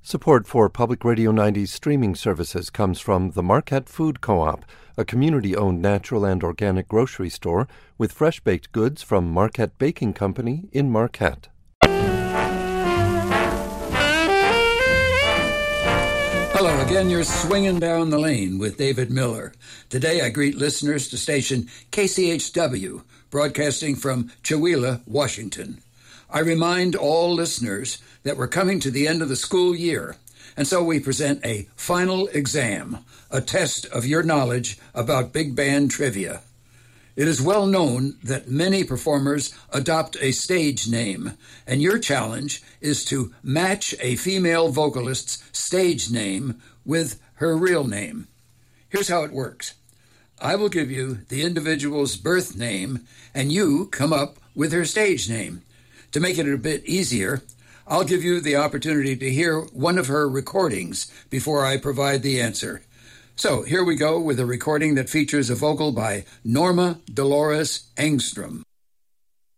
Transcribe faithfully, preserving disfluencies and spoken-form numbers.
Support for Public Radio ninety's streaming services comes from the Marquette Food Co-op, a community-owned natural and organic grocery store with fresh-baked goods from Marquette Baking Company in Marquette. Hello again, you're swinging down the lane with David Miller. Today I greet listeners to station K C H W, broadcasting from Chewelah, Washington. I remind all listeners that we're coming to the end of the school year, and so we present a final exam, a test of your knowledge about big band trivia. It is well known that many performers adopt a stage name, and your challenge is to match a female vocalist's stage name with her real name. Here's how it works. I will give you the individual's birth name, and you come up with her stage name. To make it a bit easier, I'll give you the opportunity to hear one of her recordings before I provide the answer. So here we go with a recording that features a vocal by Norma Dolores Engstrom.